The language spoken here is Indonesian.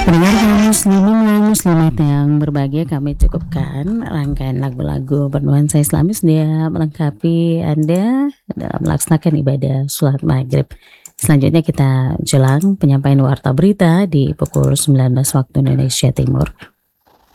Pendengar kaum muslimin dan muslimat yang berbahagia, kami cukupkan rangkaian lagu-lagu bernuansa Islamis dia melengkapi Anda dalam melaksanakan ibadah sholat maghrib. Selanjutnya kita jelang penyampaian warta berita di pukul 19 waktu Indonesia Timur.